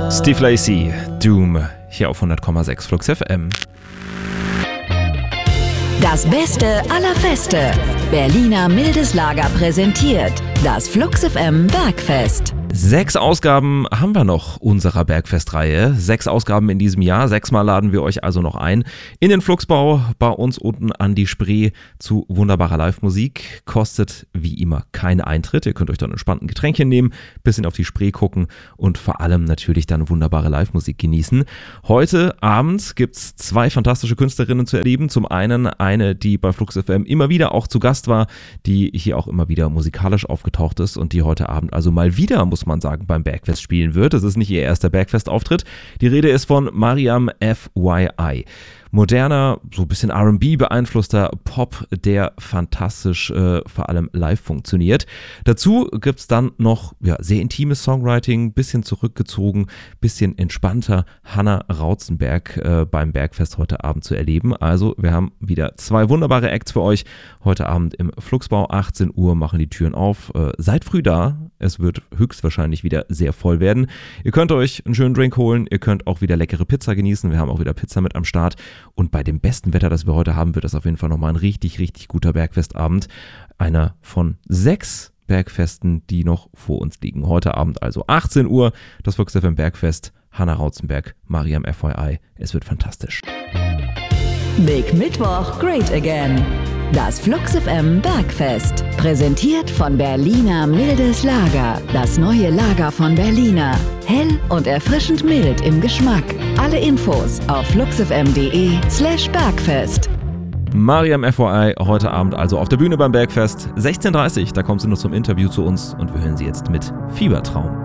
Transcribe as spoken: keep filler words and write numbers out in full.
Steve Lacy, Doom, hier auf hundert Komma sechs Flux F M. Das Beste aller Feste. Berliner Mildes Lager präsentiert das Flux F M Bergfest. Sechs Ausgaben haben wir noch unserer Bergfestreihe. Sechs Ausgaben in diesem Jahr. Sechsmal laden wir euch also noch ein in den Fluxbau bei uns unten an die Spree zu wunderbarer Live-Musik. Kostet wie immer keinen Eintritt. Ihr könnt euch dann entspannt ein Getränkchen nehmen, bisschen auf die Spree gucken und vor allem natürlich dann wunderbare Live-Musik genießen. Heute Abend gibt's zwei fantastische Künstlerinnen zu erleben. Zum einen eine, die bei Flux F M immer wieder auch zu Gast war, die hier auch immer wieder musikalisch aufgetaucht ist und die heute Abend also mal wieder, muss man sagen, beim Bergfest spielen wird. Das ist nicht ihr erster Bergfest-Auftritt. Die Rede ist von Mariam F Y I. Moderner, so ein bisschen R and B beeinflusster Pop, der fantastisch äh, vor allem live funktioniert. Dazu gibt es dann noch ja, sehr intimes Songwriting, bisschen zurückgezogen, bisschen entspannter Hannah Rautzenberg äh, beim Bergfest heute Abend zu erleben. Also wir haben wieder zwei wunderbare Acts für euch. Heute Abend im Fluxbau, achtzehn Uhr machen die Türen auf. Äh, seid früh da. Es wird höchstwahrscheinlich wieder sehr voll werden. Ihr könnt euch einen schönen Drink holen. Ihr könnt auch wieder leckere Pizza genießen. Wir haben auch wieder Pizza mit am Start. Und bei dem besten Wetter, das wir heute haben, wird das auf jeden Fall nochmal ein richtig, richtig guter Bergfestabend. Einer von sechs Bergfesten, die noch vor uns liegen. Heute Abend also achtzehn Uhr, das Flux F M Bergfest. Hannah Rautzenberg, Mariam F Y I. Es wird fantastisch. Big Mittwoch, great again. Das Flux F M Bergfest. Präsentiert von Berliner Mildes Lager. Das neue Lager von Berliner. Hell und erfrischend mild im Geschmack. Alle Infos auf fluxfm.de slash Bergfest. Mariam F Y I heute Abend also auf der Bühne beim Bergfest. sechzehn Uhr dreißig, da kommt sie nur zum Interview zu uns und wir hören sie jetzt mit Fiebertraum.